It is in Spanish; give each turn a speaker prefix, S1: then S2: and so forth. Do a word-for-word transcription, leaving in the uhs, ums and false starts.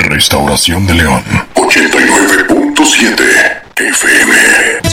S1: Restauración de León. ochenta y nueve punto siete F M.